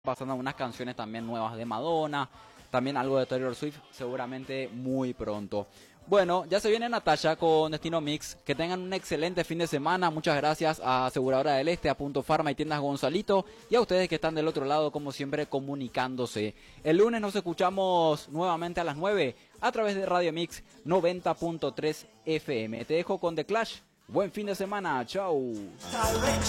pasando unas canciones también nuevas de Madonna, también algo de Taylor Swift, seguramente muy pronto. Bueno, ya se viene Natalia con Destino Mix. Que tengan un excelente fin de semana. Muchas gracias a Aseguradora del Este, a Punto Farma y Tiendas Gonzalito. Y a ustedes que están del otro lado, como siempre, comunicándose. El lunes nos escuchamos nuevamente a las 9 a través de Radio Mix 90.3 FM. Te dejo con The Clash. Buen fin de semana. Chau.